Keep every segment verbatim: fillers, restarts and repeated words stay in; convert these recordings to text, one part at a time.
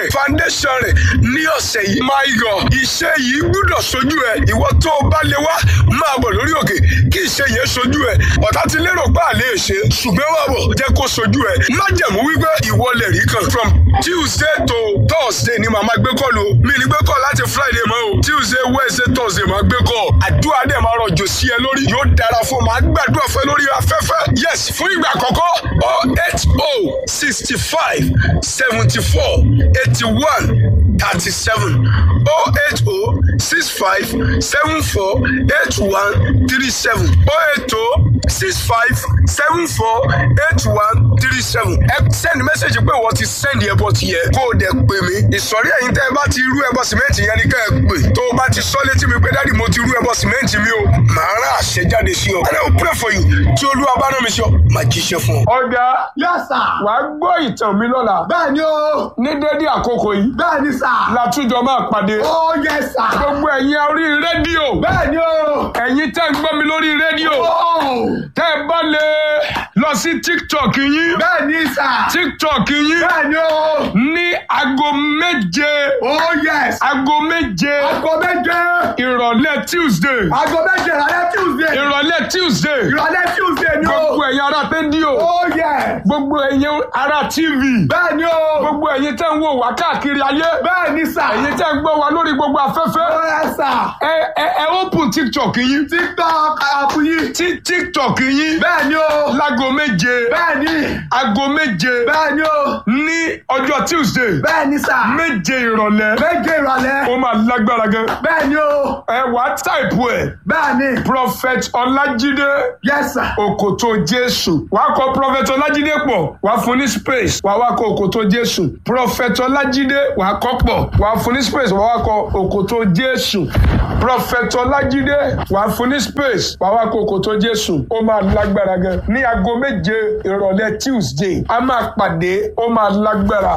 lay foundation rẹ̀ ní ọ̀sẹ̀ yìí. My God, iṣẹ́ yìí gbúdọ̀ sojú ẹ. Ìwọ tó o bá lè wá máa bọ̀ lórí òkè kí iṣẹ́ yẹn sojú ẹ. Ọ̀tá ti lérò pé àlè ṣe ṣùgbọ́n wà bọ̀ jẹ́ kó sojú ẹ. Májẹ̀mú wípé ìwọ lè rí kan. From Tuesday to Thursday ni màmá gbé kọ́ọ̀lù. Mi ní gbé kọ́ọ̀lù láti Friday mọ́ o. Tuesday, Wednesday, Thursday máa gbé kọ́ọ̀. Àdúrà dẹ̀ máa rọ̀jò sí ẹ lórí. Yóò dára fún ọ. Màá gbàdúrà fún ẹ lórí afẹ́fẹ́. Yes, fún ìgbà àkọ́kọ́ oh eight oh sixty five seventy four eighty one thirty seven oh eight oh six five seven four eight one three seven oh eight oh six five seven four eight one three seven. ẹ send message pé wọ́n ti send ẹbọ ti yẹ kó o dẹ̀ pè mí. ìsọ̀rí ẹ̀yin tẹ́ ẹ bá ti rú ẹbọ sìmẹ́ǹtì yẹn ni ká ẹ pè. tó o bá ti sọ létí mi pé dáàdi mo ti rú ẹbọ sìmẹ́ǹtì mi o màá rán àṣẹjáde sí ọ. and I will pray for you tí olúwa bá rán mi sí ọ màá jíṣẹ́ fún ọ. ọ̀gá Yes, sir. wàá gbọ́ ìtàn mi lọ́la. Bẹ́ẹ̀ni o. ní dédé àkókò yìí Bẹ́ẹ̀ni sà. látúnjọ máa pàdé. Oh yes sir. gbogbo ẹ̀yin orí rédíò. Bẹ́ẹ̀ni o. ẹ̀yin tẹ́ ń gbọ́ mi lórí rédíò. Oh. tẹ́ ẹ bá lè lọ sí TikTok yín. Bẹ́ẹ̀ni sà. TikTok yín. Bẹ́ẹ̀ni o. ní aago méje. Oh yes. aago méje. Aago méje. ìrọ̀lẹ́ Tuesday. Aago méje ìrọ̀lẹ́ Tuesday. ìrọ̀lẹ́ Tuesday. Ìrọ̀lẹ́ Tuesday ni o. gbogbo ẹ̀yin ará rédíò. Oh yes. gbogbo ẹ̀yin ará T V. Bẹ́ẹ̀ni o. gbogbo ẹ̀yin tẹ́ ń wò wá káàkiri ayé. Bẹ́ẹ̀ni sà. ẹ̀yin tẹ́ ń gbọ́ wa lórí gbogbo afẹ́fẹ́. Oh yes sir. ẹ ẹ ẹ open TikTok yín. TikTok app yìí. tí TikTok yín. Bẹ́ẹ̀ni o. láago méje. Bẹ́ẹ̀ni. aago méje. Bẹ́ẹ̀ni o. ní ọjọ́ Tuesday. Bẹ́ẹ̀ni sà. méje ìrọ̀lẹ́. Méje ìrọ̀lẹ́. ó máa lágbára gan. Bẹ́ẹ̀ni o. ẹ wá táìpù ẹ̀. Bẹ́ẹ̀ni. Prophet Ọlájídé. Yes sir. Òkòtó Jésù. wàá kọ Prophet Ọlájídé pọ̀. wàá fún ní space. wàá wá kọ Òkòtó Jésù. Prophet Ọlájídé wàá kọ pọ̀. wàá fún ní space. wàá wá kọ Òkòtó Jésù. Prophet Ọlájídé wàá fún ní space. wàá wá kọ Òkòtó Jésù. ó máa lágbára gan. ní aago méje ìrọ̀lẹ́ Tuesday. a máa pàdé. ó máa lágbára.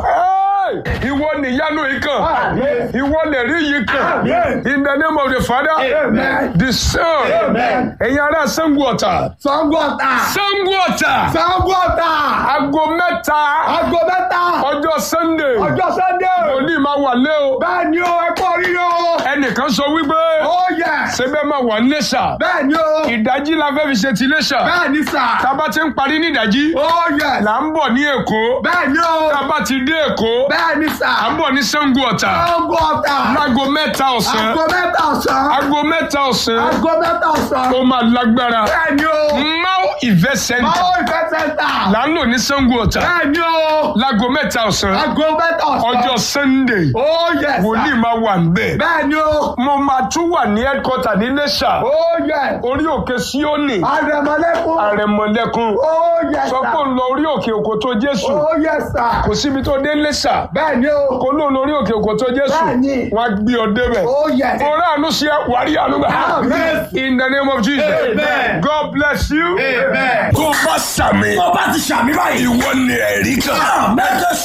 Ìwọ nìyanu yìí kan. Amen. Ìwọ lè rí yìí kan. Amen. In the name of the Father. Amen. The Son. Amen. Ẹ̀yin ará Ṣàngó Ọ̀tà. Ṣàngó Ọ̀tà. Ṣàngó Ọ̀tà. Ṣàngó Ọ̀tà. Aago mẹ́ta. Aago mẹ́ta. Ọjọ́ Sunday. Ọjọ́ Sunday. Wòlíì máa wà lé o. Bẹ́ẹ̀ni o, ẹ kọ́ rí o. Ẹnìkan sọ wípé. Oh yes. Ṣé bẹ́ẹ̀ máa wà ní Iléṣà? Bẹ́ẹ̀ni o. Ìdájí la fẹ́ fi ṣe ti Iléṣà. Bẹ́ẹ̀ni sà. Tá bá ti ń parí ní ìdájí. Oh yes. Là ń bọ̀ ní Èkó. Bẹ́ẹ̀ni o. Tá bá ti dé Èkó. Bẹ́ẹ̀ni sà. À ń bọ̀ ní Ṣàngó Ọ̀tà. Ṣàngó Ọ̀tà. Láago mẹ́ta ọ̀sán. Aago mẹ́ta ọ̀sán. Aago mẹ́ta ọ̀sán. Aago mẹ́ta ọ̀sán. Ó máa lágbára. Bẹ́ẹ̀ni o. Mau Event Center. Mau Event Center. Là ń lò ní Ṣàngó Ọ̀tà. Bẹ́ẹ̀ni o. Láago mẹ́ta ọ̀sán. Aago mẹ́ta ọ̀sán. Ọjọ́ Sunday. Oh yes. Wòlíì máa wà níbẹ̀. Bẹ́ẹ̀ni o. Mo máa tún wà ní headquarter ní Iléṣà. Oh yes. Orí òkè Síónì. Àrẹ̀mọlẹ́kún. Àrẹ̀mọlẹ́kún. Oh yes. Sọ pé ń lọ orí òkè Òkòtó Jésù. Oh yes sir. Kò síbi tó dé Iléṣà. Bẹ́ẹ̀ni o. Kò lóun lórí òkè Òkòtó Jésù. Bẹ́ẹ̀ni. Wọ́n á gbé ọ débẹ̀. Oh yes. Orí àánú ṣe wàrí àánú gbà. Amen. In the name of Jesus. Amen. God bless you. Amen. Tó bá sàmì. Tó bá ti ṣàmì báyìí. Ìwọ ni ẹ̀rí kan. Mẹ́jọ